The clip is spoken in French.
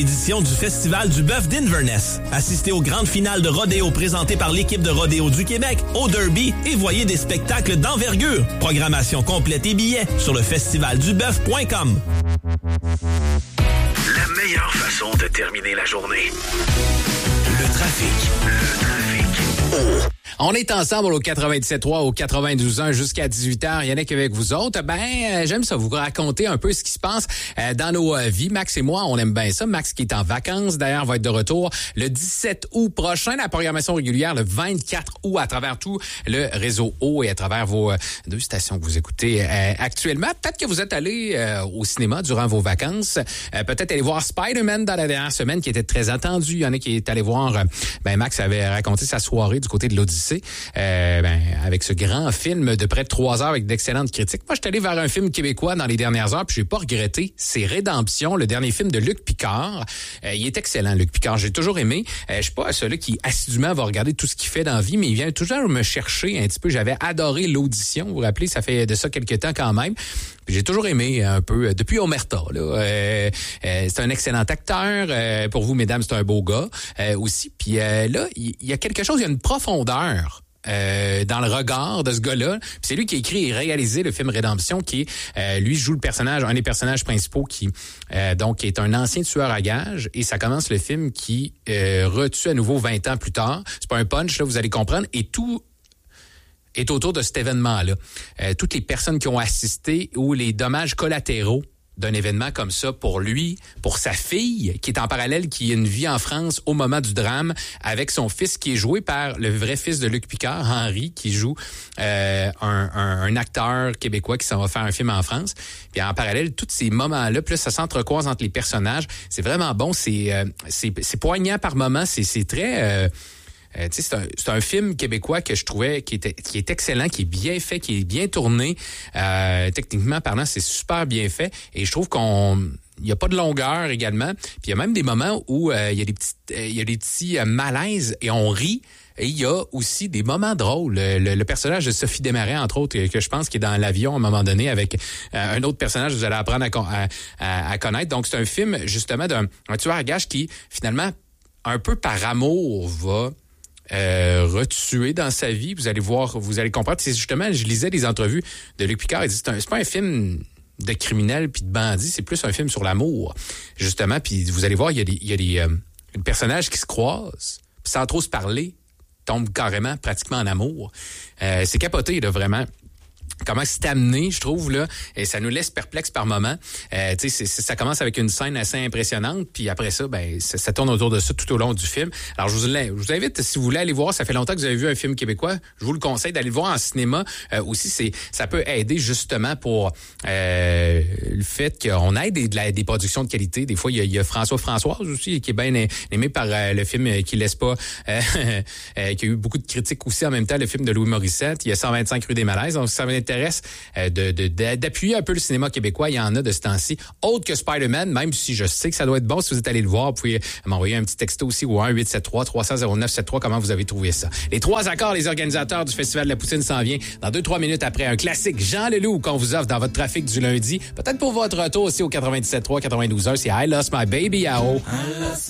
Édition du Festival du Bœuf d'Inverness. Assistez aux grandes finales de rodéo présentées par l'équipe de rodéo du Québec, au Derby et voyez des spectacles d'envergure. Programmation complète et billets sur le festivalduboeuf.com. La meilleure façon de terminer la journée. Le trafic. On est ensemble au 97.3, au 92.1 jusqu'à 18h. Yannick avec vous autres. J'aime ça vous raconter un peu ce qui se passe dans nos vies. Max et moi, on aime bien ça. Max qui est en vacances, d'ailleurs, va être de retour le 17 août prochain. La programmation régulière le 24 août à travers tout le réseau O et à travers vos deux stations que vous écoutez actuellement. Peut-être que vous êtes allé au cinéma durant vos vacances. Peut-être aller voir Spider-Man dans la dernière semaine qui était très attendu. Il y en a qui est allé voir... Max avait raconté sa soirée du côté de l'Odyssée. Avec ce grand film de près de 3 heures avec d'excellentes critiques. Moi, je suis allé vers un film québécois dans les dernières heures, puis j'ai pas regretté. C'est Rédemption, le dernier film de Luc Picard. Il est excellent, Luc Picard. J'ai toujours aimé. Je suis pas celui qui assidûment va regarder tout ce qu'il fait dans la vie, mais il vient toujours me chercher un petit peu. J'avais adoré l'audition. Vous vous rappelez, ça fait de ça quelques temps quand même. Puis j'ai toujours aimé un peu, depuis Omerta. C'est un excellent acteur. Pour vous, mesdames, c'est un beau gars aussi. Puis là, il y a quelque chose, il y a une profondeur dans le regard de ce gars-là. Puis c'est lui qui a écrit et réalisé le film Rédemption, qui lui joue le personnage, un des personnages principaux qui donc est un ancien tueur à gages, et ça commence le film qui retue à nouveau 20 ans plus tard. C'est pas un punch, là, vous allez comprendre, et tout est autour de cet événement-là. Toutes les personnes qui ont assisté ou les dommages collatéraux d'un événement comme ça pour lui, pour sa fille, qui est en parallèle, qui a une vie en France au moment du drame, avec son fils qui est joué par le vrai fils de Luc Picard, Henri, qui joue un acteur québécois qui s'en va faire un film en France. Puis en parallèle, tous ces moments-là, plus ça s'entrecroise entre les personnages, c'est vraiment bon, c'est poignant par moments, c'est très... c'est un film québécois que je trouvais qui est excellent, qui est bien fait, qui est bien tourné. Techniquement parlant, c'est super bien fait. Et je trouve il n'y a pas de longueur également. Puis il y a même des moments où il y a des petits malaises et on rit. Et il y a aussi des moments drôles. Le personnage de Sophie Desmarais, entre autres, que je pense qui est dans l'avion à un moment donné avec un autre personnage que vous allez apprendre à connaître. Donc c'est un film justement d'un tueur à gages qui finalement, un peu par amour, va retué dans sa vie. Vous allez voir, vous allez comprendre. C'est justement, je lisais des entrevues de Luc Picard. Il dit c'est pas un film de criminel puis de bandit, c'est plus un film sur l'amour, justement. Puis vous allez voir, il y a des personnages qui se croisent, puis sans trop se parler, tombent carrément, pratiquement en amour. C'est capoté, là, vraiment. Comment c'est amené, je trouve, là, et ça nous laisse perplexes par moments. Ça commence avec une scène assez impressionnante, puis après ça, ça tourne autour de ça tout au long du film. Alors, je vous invite, si vous voulez aller voir, ça fait longtemps que vous avez vu un film québécois, je vous le conseille d'aller le voir en cinéma. Aussi, ça peut aider justement pour le fait qu'on ait des productions de qualité. Des fois, il y a Françoise aussi, qui est bien aimé par le film qui laisse pas, qui a eu beaucoup de critiques aussi en même temps, le film de Louis Morissette. Il y a 125 rue des Malaises, donc ça m'intéresse d'appuyer un peu le cinéma québécois. Il y en a de ce temps-ci. Autre que Spider-Man, même si je sais que ça doit être bon, si vous êtes allé le voir, vous pouvez m'envoyer un petit texto aussi au 1-873-300-0973, comment vous avez trouvé ça. Les 3 accords, les organisateurs du Festival de la Poutine s'en vient dans 2-3 minutes après un classique Jean Leloup qu'on vous offre dans votre trafic du lundi. Peut-être pour votre retour aussi au 97.3, 92.1, c'est I Lost My Baby Yao. I lost